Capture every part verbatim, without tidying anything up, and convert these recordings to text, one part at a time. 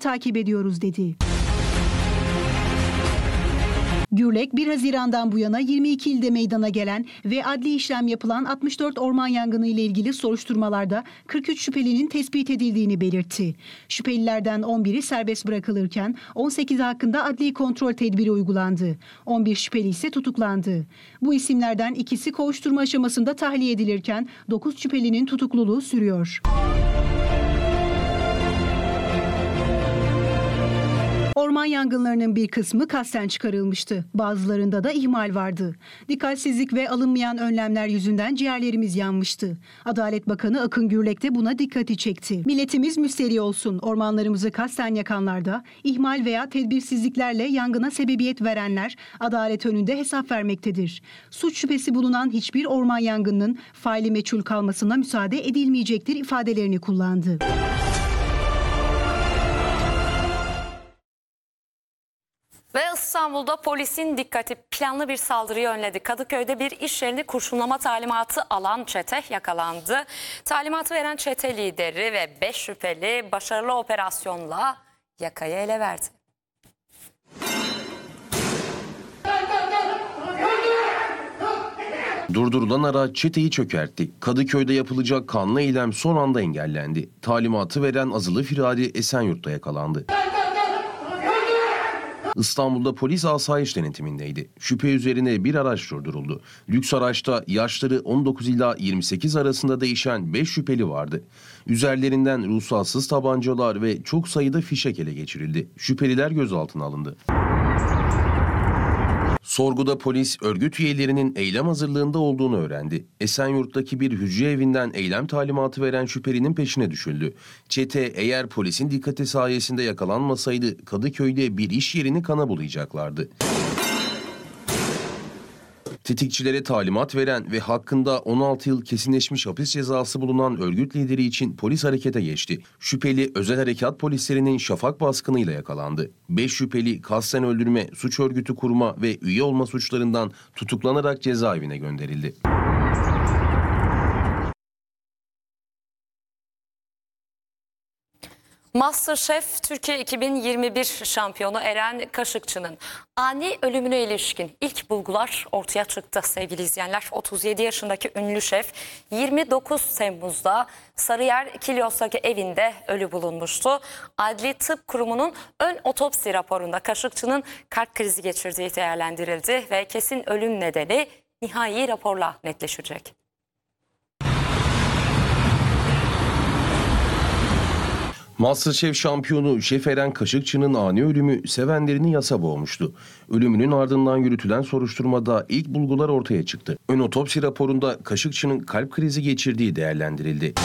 takip ediyoruz dedi. Gürlek, bir Haziran'dan bu yana yirmi iki ilde meydana gelen ve adli işlem yapılan altmış dört orman yangını ile ilgili soruşturmalarda kırk üç şüphelinin tespit edildiğini belirtti. Şüphelilerden on biri serbest bırakılırken on sekizi hakkında adli kontrol tedbiri uygulandı. on bir şüpheli ise tutuklandı. Bu isimlerden ikisi kovuşturma aşamasında tahliye edilirken dokuz şüphelinin tutukluluğu sürüyor. Orman yangınlarının bir kısmı kasten çıkarılmıştı. Bazılarında da ihmal vardı. Dikkatsizlik ve alınmayan önlemler yüzünden ciğerlerimiz yanmıştı. Adalet Bakanı Akın Gürlek de buna dikkati çekti. Milletimiz müsterih olsun. Ormanlarımızı kasten yakanlarda, ihmal veya tedbirsizliklerle yangına sebebiyet verenler adalet önünde hesap vermektedir. Suç şüphesi bulunan hiçbir orman yangınının faili meçhul kalmasına müsaade edilmeyecektir ifadelerini kullandı. Ve İstanbul'da polisin dikkati planlı bir saldırıyı önledi. Kadıköy'de bir iş yerini kurşunlama talimatı alan çete yakalandı. Talimatı veren çete lideri ve beş şüpheli başarılı operasyonla yakayı ele verdi. Durdurulan araç çeteyi çökertti. Kadıköy'de yapılacak kanlı eylem son anda engellendi. Talimatı veren azılı firari Esenyurt'ta yakalandı. İstanbul'da polis asayiş denetimindeydi. Şüphe üzerine bir araç durduruldu. Lüks araçta yaşları on dokuz ila yirmi sekiz arasında değişen beş şüpheli vardı. Üzerlerinden ruhsatsız tabancalar ve çok sayıda fişek ele geçirildi. Şüpheliler gözaltına alındı. Sorguda polis örgüt üyelerinin eylem hazırlığında olduğunu öğrendi. Esenyurt'taki bir hücre evinden eylem talimatı veren şüphelinin peşine düşüldü. Çete eğer polisin dikkati sayesinde yakalanmasaydı Kadıköy'de bir iş yerini kana bulayacaklardı. Tetikçilere talimat veren ve hakkında on altı yıl kesinleşmiş hapis cezası bulunan örgüt lideri için polis harekete geçti. Şüpheli özel harekat polislerinin şafak baskınıyla yakalandı. beş şüpheli kasten öldürme, suç örgütü kurma ve üye olma suçlarından tutuklanarak cezaevine gönderildi. MasterChef Türkiye iki bin yirmi bir şampiyonu Eren Kaşıkçı'nın ani ölümüne ilişkin ilk bulgular ortaya çıktı sevgili izleyenler. otuz yedi yaşındaki ünlü şef yirmi dokuz Temmuz'da Sarıyer Kilyos'taki evinde ölü bulunmuştu. Adli Tıp Kurumu'nun ön otopsi raporunda Kaşıkçı'nın kalp krizi geçirdiği değerlendirildi ve kesin ölüm nedeni nihai raporla netleşecek. MasterChef şampiyonu Şef Eren Kaşıkçı'nın ani ölümü sevenlerini yasa boğmuştu. Ölümünün ardından yürütülen soruşturmada ilk bulgular ortaya çıktı. Ön otopsi raporunda Kaşıkçı'nın kalp krizi geçirdiği değerlendirildi.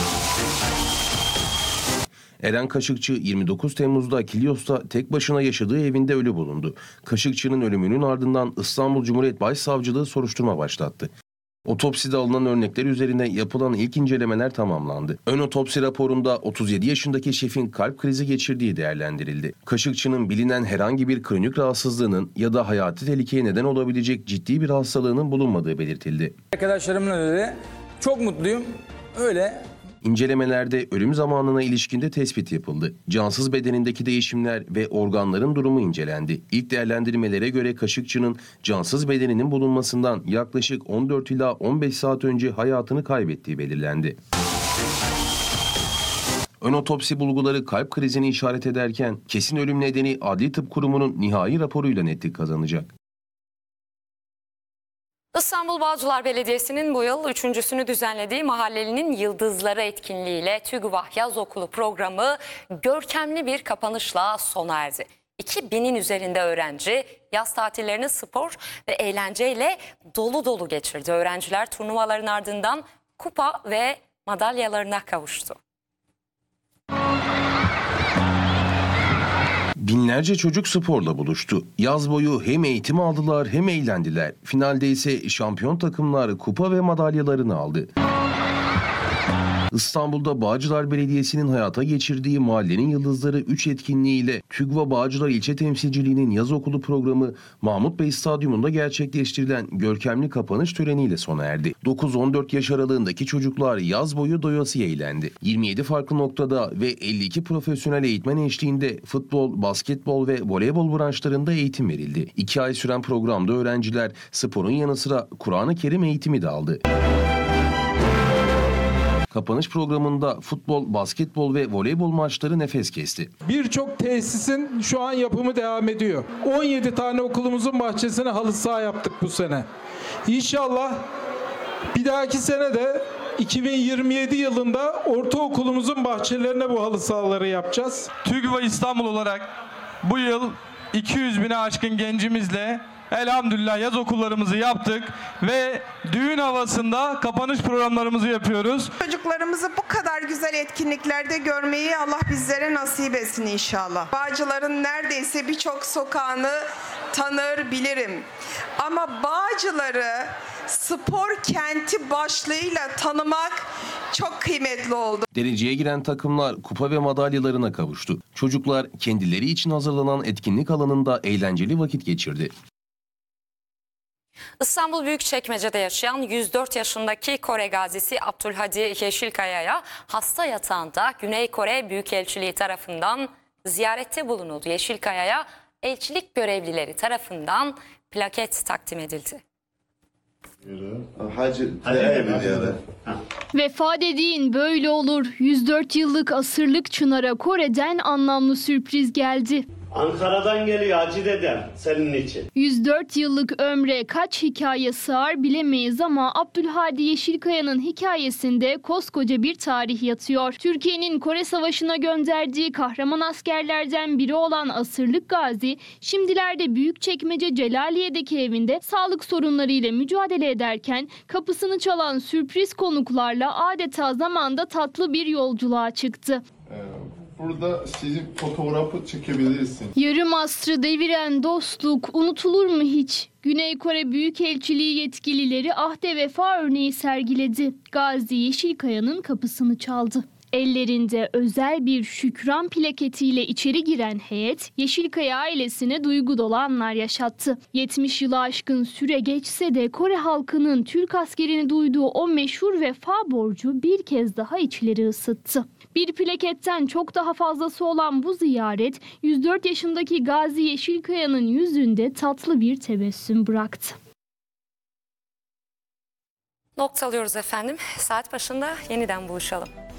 Eren Kaşıkçı yirmi dokuz Temmuz'da Kilyos'ta tek başına yaşadığı evinde ölü bulundu. Kaşıkçı'nın ölümünün ardından İstanbul Cumhuriyet Başsavcılığı soruşturma başlattı. Otopside alınan örnekler üzerine yapılan ilk incelemeler tamamlandı. Ön otopsi raporunda otuz yedi yaşındaki şefin kalp krizi geçirdiği değerlendirildi. Kaşıkçı'nın bilinen herhangi bir kronik rahatsızlığının ya da hayati tehlikeye neden olabilecek ciddi bir hastalığının bulunmadığı belirtildi. Arkadaşlarımla öyle çok mutluyum. Öyle. İncelemelerde ölüm zamanına ilişkinde tespit yapıldı. Cansız bedenindeki değişimler ve organların durumu incelendi. İlk değerlendirmelere göre Kaşıkçı'nın cansız bedeninin bulunmasından yaklaşık on dört ila on beş saat önce hayatını kaybettiği belirlendi. Ön otopsi bulguları kalp krizini işaret ederken kesin ölüm nedeni Adli Tıp Kurumu'nun nihai raporuyla netlik kazanacak. İstanbul Bağcılar Belediyesi'nin bu yıl üçüncüsünü düzenlediği Mahallelinin Yıldızları etkinliğiyle TÜGVAH Yaz Okulu programı görkemli bir kapanışla sona erdi. iki binin üzerinde öğrenci yaz tatillerini spor ve eğlenceyle dolu dolu geçirdi. Öğrenciler turnuvaların ardından kupa ve madalyalarına kavuştu. Binlerce çocuk sporla buluştu. Yaz boyu hem eğitim aldılar hem eğlendiler. Finalde ise şampiyon takımlar kupa ve madalyalarını aldı. İstanbul'da Bağcılar Belediyesi'nin hayata geçirdiği Mahallenin Yıldızları üç etkinliğiyle TÜGVA Bağcılar İlçe Temsilciliği'nin yaz okulu programı Mahmut Bey Stadyumunda gerçekleştirilen görkemli kapanış töreniyle sona erdi. dokuz on dört yaş aralığındaki çocuklar yaz boyu doyasıya eğlendi. yirmi yedi farklı noktada ve elli iki profesyonel eğitmen eşliğinde futbol, basketbol ve voleybol branşlarında eğitim verildi. İki ay süren programda öğrenciler sporun yanı sıra Kur'an-ı Kerim eğitimi de aldı. Kapanış programında futbol, basketbol ve voleybol maçları nefes kesti. Birçok tesisin şu an yapımı devam ediyor. on yedi tane okulumuzun bahçesine halı saha yaptık bu sene. İnşallah bir dahaki sene de iki bin yirmi yedi yılında ortaokulumuzun bahçelerine bu halı sahaları yapacağız. TÜGVA İstanbul olarak bu yıl iki yüz bine aşkın gencimizle elhamdülillah yaz okullarımızı yaptık ve düğün havasında kapanış programlarımızı yapıyoruz. Çocuklarımızı bu kadar güzel etkinliklerde görmeyi Allah bizlere nasip etsin inşallah. Bağcılar'ın neredeyse birçok sokağını tanır bilirim. Ama Bağcılar'ı spor kenti başlığıyla tanımak çok kıymetli oldu. Dereceye giren takımlar kupa ve madalyalarına kavuştu. Çocuklar kendileri için hazırlanan etkinlik alanında eğlenceli vakit geçirdi. İstanbul Büyükçekmece'de yaşayan yüz dört yaşındaki Kore gazisi Abdülhadi Yeşilkaya'ya hasta yatağında Güney Kore Büyükelçiliği tarafından ziyarette bulunuldu. Yeşilkaya'ya elçilik görevlileri tarafından plaket takdim edildi. Hacı, Vefa dediğin böyle olur. yüz dört yıllık asırlık Çınar'a Kore'den anlamlı sürpriz geldi. Ankara'dan geliyor Hacı dedem senin için. yüz dört yıllık ömre kaç hikaye sığar bilemeyiz ama Abdülhadi Yeşilkaya'nın hikayesinde koskoca bir tarih yatıyor. Türkiye'nin Kore Savaşı'na gönderdiği kahraman askerlerden biri olan asırlık gazi, şimdilerde Büyükçekmece Celaliye'deki evinde sağlık sorunlarıyla mücadele ederken kapısını çalan sürpriz konuklarla adeta zamanda tatlı bir yolculuğa çıktı. Burada sizin fotoğrafı çekebilirsin. Yarım asrı deviren dostluk unutulur mu hiç? Güney Kore Büyükelçiliği yetkilileri ahde vefa örneği sergiledi. Gazi Yeşilkaya'nın kapısını çaldı. Ellerinde özel bir şükran plaketiyle içeri giren heyet Yeşilkaya ailesine duygu dolu anlar yaşattı. yetmiş yılı aşkın süre geçse de Kore halkının Türk askerini duyduğu o meşhur vefa borcu bir kez daha içleri ısıttı. Bir plaketten çok daha fazlası olan bu ziyaret yüz dört yaşındaki Gazi Yeşilkaya'nın yüzünde tatlı bir tebessüm bıraktı. Noktalıyoruz efendim. Saat başında yeniden buluşalım.